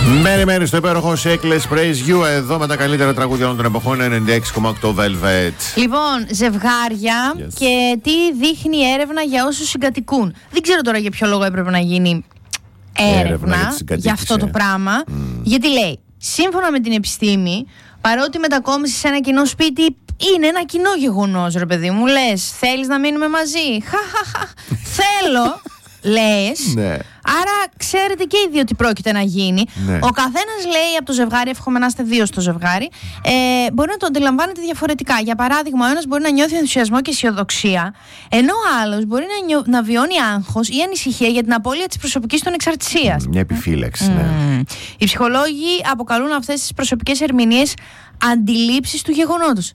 Μέρη στο υπέροχο Shapeless Praise You. Εδώ με τα καλύτερα τραγούδια όλων των εποχών. 96,8 Velvet. Λοιπόν, ζευγάρια και τι δείχνει η έρευνα για όσους συγκατοικούν. Δεν ξέρω τώρα για ποιο λόγο έπρεπε να γίνει έρευνα για αυτό το πράγμα. Γιατί λέει, σύμφωνα με την επιστήμη, παρότι η μετακόμιση σε ένα κοινό σπίτι είναι ένα κοινό γεγονός, ρε παιδί μου. Λες, θέλεις να μείνουμε μαζί? Θέλω. Λες. Ναι. Άρα ξέρετε και οι δύο τι πρόκειται να γίνει. Ναι. Ο καθένας λέει από το ζευγάρι, εύχομαι να είστε δύο στο ζευγάρι, μπορεί να το αντιλαμβάνεται διαφορετικά. Για παράδειγμα, ο ένας μπορεί να νιώθει ενθουσιασμό και αισιοδοξία, ενώ ο άλλος μπορεί να βιώνει άγχος ή ανησυχία για την απώλεια της προσωπικής του ανεξαρτησίας. Μια επιφύλαξη, ναι. Οι ψυχολόγοι αποκαλούν αυτές τις προσωπικές ερμηνείες αντιλήψεις του γεγονότος.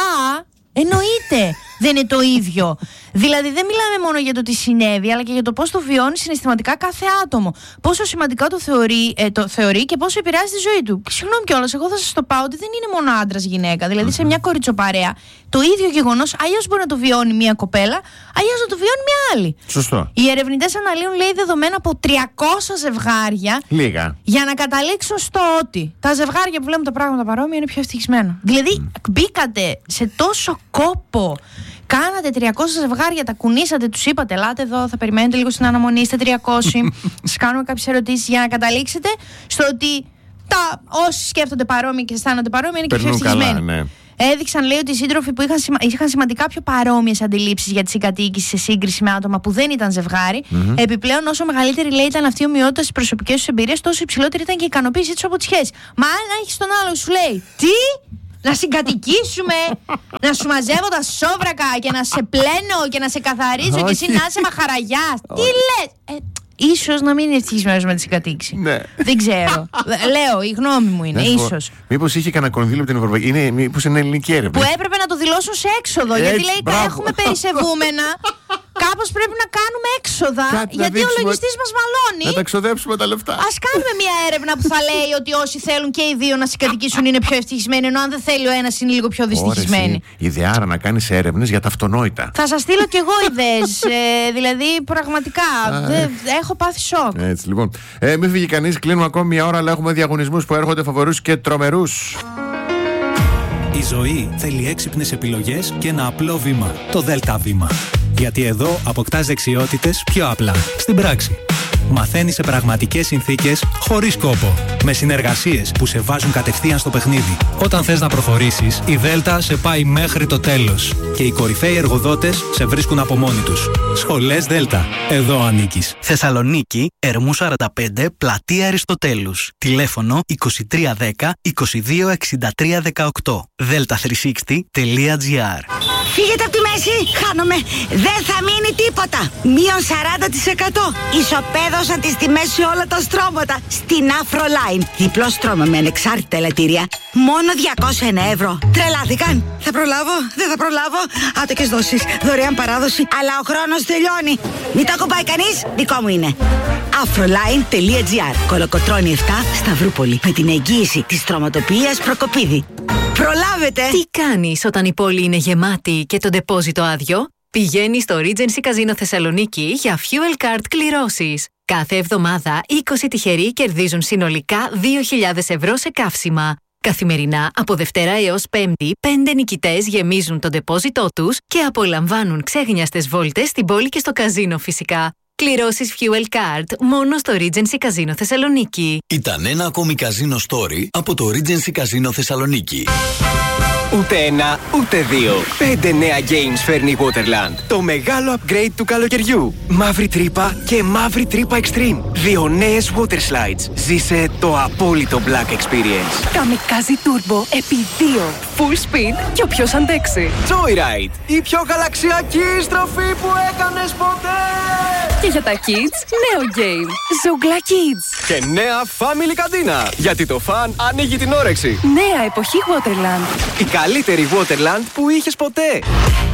Εννοείται δεν είναι το ίδιο. Δηλαδή δεν μιλάμε μόνο για το τι συνέβη, αλλά και για το πώς το βιώνει συναισθηματικά κάθε άτομο. Πόσο σημαντικά το θεωρεί και πόσο επηρεάζει τη ζωή του. Συγγνώμη κιόλας, εγώ θα σας το πάω ότι δεν είναι μόνο άντρας-γυναίκα. Δηλαδή σε μια κοριτσοπαρέα το ίδιο γεγονός αλλιώς μπορεί να το βιώνει μια κοπέλα, αλλιώς να το βιώνει μια άλλη. Σωστό. Οι ερευνητές αναλύουν, λέει, δεδομένα από 300 ζευγάρια. Λίγα. Για να καταλήξω στο ότι τα ζευγάρια που βλέπουν τα πράγματα παρόμοια είναι πιο ευτυχισμένα. Δηλαδή μπήκατε σε τόσο κόπο. Κάνατε 300 ζευγάρια, τα κουνήσατε, τους είπατε, ελάτε εδώ, θα περιμένετε λίγο στην αναμονή, είστε 300. Σας κάνουμε κάποιες ερωτήσεις για να καταλήξετε στο ότι όσοι σκέφτονται παρόμοια και αισθάνονται παρόμοια είναι και πιο ευτυχισμένοι. Ναι. Έδειξαν, λέει, ότι οι σύντροφοι που είχαν σημαντικά πιο παρόμοιες αντιλήψεις για τη συγκατοίκηση σε σύγκριση με άτομα που δεν ήταν ζευγάρι. Επιπλέον, όσο μεγαλύτερη, λέει, ήταν αυτή η ομοιότητα στις προσωπικές τους εμπειρίες, τόσο υψηλότερη ήταν και η ικανοποίησή τους από τη σχέση. Μα αν έχεις τον άλλο, σου λέει, τι? Να συγκατοικήσουμε, να σου μαζεύω τα σόβρακα και να σε πλένω και να σε καθαρίζω και εσύ να είσαι μαχαραγιάς. Τι λες? Ίσως να μην είναι ευτυχισμένος με τη συγκατοίκηση. Ναι. Δεν ξέρω. Λέω, η γνώμη μου είναι. Ίσως. Μήπως είχε κανένα κονδύλιο από την Ευρωπαϊκή. Μήπως είναι ελληνική έρευνα. Που έπρεπε να το δηλώσουν σε έξοδο. Γιατί λέει, έχουμε περισσευούμενα. Κάπως πρέπει να κάνουμε έξοδα. Γιατί ο λογιστής μας μαλώνει. Να τα ξοδέψουμε τα λεφτά. Ας κάνουμε μια έρευνα που θα λέει ότι όσοι θέλουν και οι δύο να συγκατοικήσουν είναι πιο ευτυχισμένοι, ενώ αν δεν θέλει ο ένας είναι λίγο πιο δυστυχισμένοι. Ιδέα να κάνεις έρευνες για τα αυτονόητα. Θα σας στείλω κι εγώ ιδέες. Δηλαδή πραγματικά έχω πάθει σοκ. Έτσι λοιπόν. Μην φύγει κανείς, κλείνουμε ακόμη μια ώρα, αλλά έχουμε διαγωνισμούς που έρχονται φαβορούς και τρομερούς. Η ζωή θέλει έξυπνες επιλογές και ένα απλό βήμα. Το ΔΕΛΤΑ βήμα. Γιατί εδώ αποκτάς δεξιότητες πιο απλά, στην πράξη. Μαθαίνεις σε πραγματικές συνθήκες, χωρίς κόπο. Με συνεργασίες που σε βάζουν κατευθείαν στο παιχνίδι. Όταν θες να προχωρήσεις, η Δέλτα σε πάει μέχρι το τέλος. Και οι κορυφαίοι εργοδότες σε βρίσκουν από μόνοι τους. Σχολές Δέλτα. Εδώ ανήκεις. Θεσσαλονίκη, Ερμού 45, Πλατεία Αριστοτέλους. Τηλέφωνο 2310 226318. delta360.gr. Φύγετε από τη μέση, χάνομαι. Δεν θα μείνει τίποτα. Μείον 40%. Ισοπαίδωσα τις τιμές σε όλα τα στρώματα. Στην Afroline. Διπλό στρώμα με ανεξάρτητα ελαττήρια. Μόνο 201 ευρώ. Τρελάθηκαν. Θα προλάβω, δεν θα προλάβω. Άτοκες δόσεις, δωρεάν παράδοση. Αλλά ο χρόνος τελειώνει. Μην το ακουμπάει κανείς, δικό μου είναι. Afroline.gr. Κολοκοτρώνη 7, Σταυρούπολη. Με την εγγύηση της στρωματοποιίας Προκοπίδη. Προλάβετε! Τι κάνεις όταν η πόλη είναι γεμάτη και το ντεπόζιτο άδειο? Πηγαίνεις στο Regency Casino Θεσσαλονίκη για Fuel Card κληρώσεις. Κάθε εβδομάδα 20 τυχεροί κερδίζουν συνολικά 2.000 ευρώ σε καύσιμα. Καθημερινά από Δευτέρα έως Πέμπτη 5 νικητές γεμίζουν το ντεπόζιτό τους και απολαμβάνουν ξέγνιαστες βόλτες στην πόλη και στο καζίνο φυσικά. Κληρώσεις Fuel Card μόνο στο Regency Casino Θεσσαλονίκη. Ήταν ένα ακόμη καζίνο story από το Regency Casino Θεσσαλονίκη. Ούτε ένα, ούτε δύο. 5 νέα games φέρνει η Waterland. Το μεγάλο upgrade του καλοκαιριού. Μαύρη τρύπα και μαύρη τρύπα extreme. 2 νέες water slides. Ζήσε το απόλυτο black experience. Καμικάζι turbo επί 2. Full speed και όποιος αντέξει. Joyride. Η πιο γαλαξιακή στροφή που έκανες ποτέ. Και για τα kids, νέο game. Ζούγκλα Kids. Και νέα family καντίνα. Γιατί το φαν ανοίγει την όρεξη. Νέα εποχή Waterland. Η καλύτερη Waterland που είχες ποτέ.